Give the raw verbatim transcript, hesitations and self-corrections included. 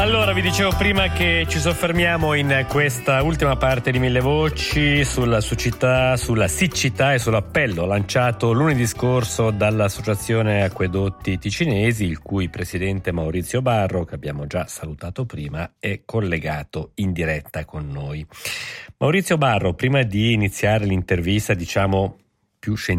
Allora, vi dicevo prima che ci soffermiamo in questa ultima parte di Mille Voci sulla siccità, sulla siccità e sull'appello lanciato lunedì scorso dall'Associazione Acquedotti Ticinesi, il cui presidente Maurizio Barro, che abbiamo già salutato prima, è collegato in diretta con noi. Maurizio Barro, prima di iniziare l'intervista, diciamo più scientifica,